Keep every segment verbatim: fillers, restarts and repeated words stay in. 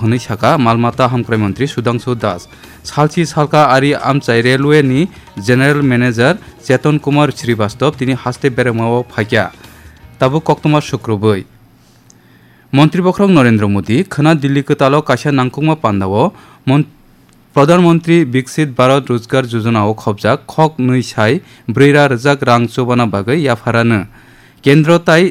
honi saka malmata hamkrai mantri Sudhanshu Das salchi salka ari amchai railway ni general manager Chetan Kumar Srivastava tini haste beremao phakya tabu koktoma shukruboi মন্ত্রী বক্রক নরেন্দ্র মোদী খনা দিল্লি কতালো কাশা নাংকুমা পান্দাও প্রধানমন্ত্রী বিকশিত ভারত রোজগার যোজনাও খবজাক খক নৈ সাই ব্রৈরা রজাক রাং চোবানা বাগৈ ইয়াফারানো কেন্দ্র তাই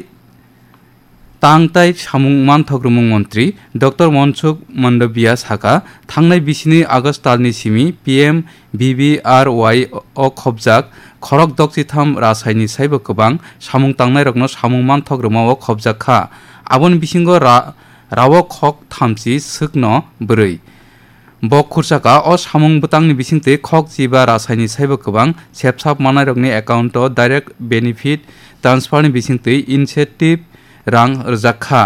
तांगताई सामुं मानथग्रमुं मंत्री डॉक्टर मनसुख मंडविया साका थांनाय बिसिनि आगस्ट तालनि सिमी पीएम बीबीआरवाई अ खबजाक खरक दक्सिथाम रासायनि साइबो गोबां सामुं तांनाय रकनो सामुं मानथग्रमाव खबजाखा आबन बिसिंगो रा राव खक थामसि सखनो बोरै बक खुरसाका अ सामुं बुतांनि बिसिंते खक जिबा रासायनि साइबो गोबां सेबसाब मानाय रकनि एकाउन्ट डाइरेक्ट बेनिफिट ट्रान्सफारनि बिसिंते इनिशिएटिभ रां रजाखा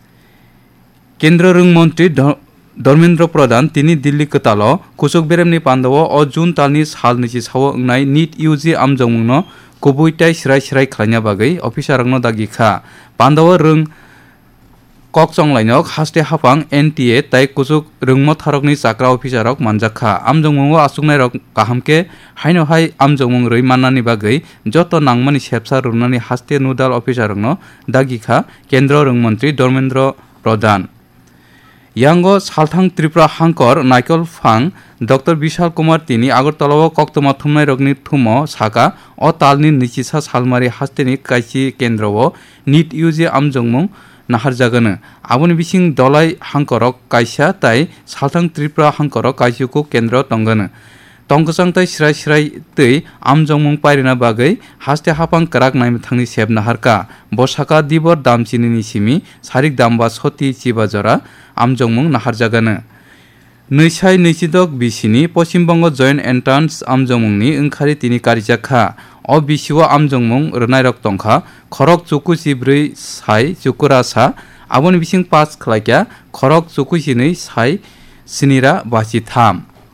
केंद्र रंग मंत्री धर्मेंद्र प्रधान तिनी दिल्ली कतालो कुसुक बेरेमनि पांदावो अ जून तालनि सालनिसि सावो अंगनाय नीट यूजी आमजोंमुंनो कुबुइटाय सिराय सिराय खालायना बागै अफिसारंनो दागिखा पांदावो रंग ककचंलायनक हास्ते हाफां एनटीए ताय कुसुक रंगमो थारकनि चाक्रा अफिसारक मानजाखा आमजोंमुंगो आसुकनाय रक काहामके हायनो हाय आमजोंमुं रै माननानि बागै जत नांगमानि सेबसा रुनानि हास्ते नुडाल अफिसारंनो दागिखा केंद्र रंग मंत्री धर्मेंद्र प्रधान यांगो सालथां त्रिपुरा हांकर नाइकल फां डॉक्टर विशाल कुमार तिनी आगरतलाव कक्तमा थुमनाय रगनि थुमो साका अ तालनि निचिसा सालमारि हास्तेनि कायसि केंद्रवो नीट यूजी आमजोंमुं नाहार जागोनो आबुनि बिसिं दलाय हांकरक कायसा ताय सालथां त्रिपुरा हांकरक कायसिको केंद्र तंगोनो तंगसां ताय सिराय सिराय तै आमजोंमुं पायरिना बागै हास्ते हाफां कराक नायमथांनि सेब नाहारका बसाका दिबर दामसिनि सिमी सारिक दामबा सति चिबाजरा आमजोंमुं नाहार जागोनो नैसाय नैजिदक बिसिनि पश्चिमबंग जयेन्ट एन्ट्रान्स आमजोंमुंनि ओंखारि तिनि कारिजाखा अ बिसिवा आमजोंमुं रनायरक तंखा खरक चुकु जिब्रै साय चुकुरासा आबुनि बिसिं पास खलायका खरक चुकु जिनै साय स्निरा बाजि थाम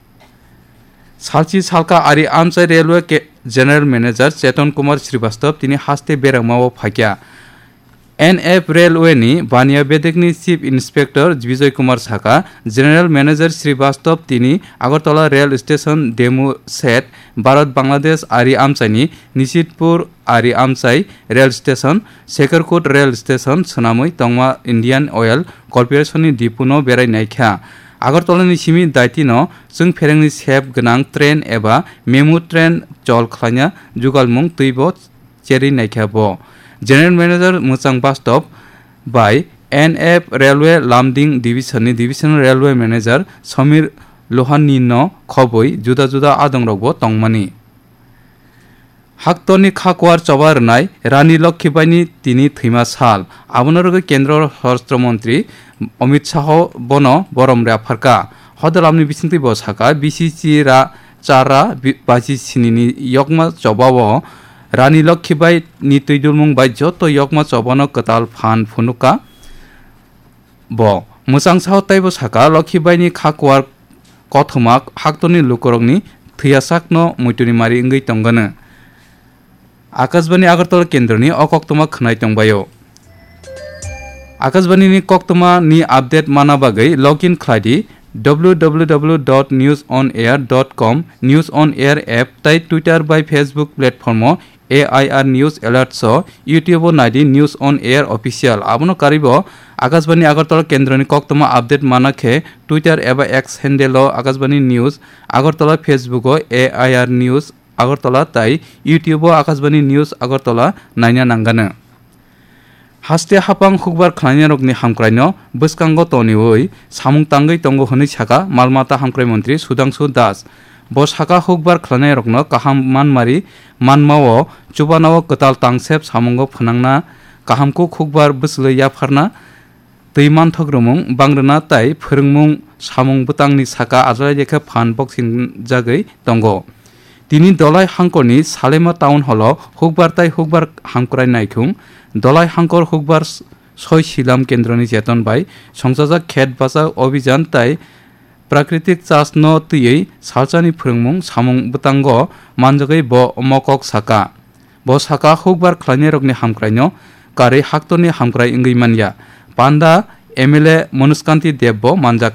सालची सालका आरि आमचाय रेलवे जनरल मैनेजर चेतन कुमार श्रीवास्तव तिनी हास्ते बेरामाव फाक्या एनएफ रेलवे नि बानिया बेदेकनि चीफ इंस्पेक्टर विजय कुमार साका जनरल मैनेजर श्रीवास्तव तिनी Agartala rail station DEMU set Bharat Bangladesh आरि आमचायनि निशितपुर आरि आमचाय rail station शेखरकोट rail station सोनामै तंगमा Indian oil कॉर्पोरेशननि डिपुनो बेरायनायखा आगरतलानि Simi दायतिनो जों फेरेंनि सेब गोनां ट्रेन एबा मेमु ट्रेन चल खालायना जुगालमुं तैबो cherry नायखाबो general manager मुचां बास्तव bye NF railway Lumding डिविजननि divisional railway manager Sameer लोहानीनो खबै जुदा जुदा आदंरगबो तंगमानि हाक्तनि खाकवार चबारनाय रानी लक्ष्मीबाईनि तिनि थैमा साल आबनरग केंद्र सशस्त्र मंत्री अमित शाह बन बरम राफारका हदलामनि बिसिंति बसाका बीसीसी रा चारा बाजि सिनिनि यगमा चबावो रानी लक्ष्मीबाई नि तैदुलमुं बाय जत यगमा चबानो कताल फान फुनुका ब मुसां साव ताइबो साका लक्ष्मीबाईनि खाकवार कथमाक हाक्तनि लुकरंनि थैयासाकनो मैतुनि मारि इंगै तंगनो आकाशबाणी आगरतला केंद्रनि अकक्तमा खनाय तंबायो आकाशबाणी कक्तमा नि आपडेट माना बागै login खालायदि W W W dot news on air dot come news on air app ताई Twitter bye Facebook platform AIR news alerts YouTube नाइदि news on air official आबनो कारिबो Akashvani Agartala केंद्रनि कक्तमा update मानाखे Twitter एबा x handle Akashvani news Agartala Facebook AIR news Agartala ताई YouTube Akashvani news Agartala नायना नांगानो हास्ते हापां हुकबार खालायना रगनि हामक्रायनो बसकांगो तनिवै सामुं तांगै तंगो हनै साका मालमाता हामक्राय मंत्री सुधांशु दास बसाका हुकबार खालायनाय रगनो काहाम मानमारि मानमावो चुबानाव कताल तांसेब सामुंगो फनांना काहामको हुकबार बसलै याफारना दैमान थग्रमुं बांग्रोना ताई फोरोंमुं सामुं बुतांनि साका आजलाय देखा फान बक्सिं जागै तंगो तिनी दलाय हांकरनि सालेमा टाउन हल हुकबार ताई हुकबार हांक्राय नायखुं दलाय हांकर हुकबार सय सिलाम केंद्रनि जेतन बाय संसाजा खेत बासा अभियान ताई प्राकृतिक चास न तयै सालचानि फोरोंमुं सामुं बुतांग मानजगै ब मकक साका ब साका हुकबार खालायनाय रगनि हामक्रायनो कारै हाक्तनि हामक्राय इंगै मानिया पान्डा एमएलए मनुष्कान्ति देव मानजा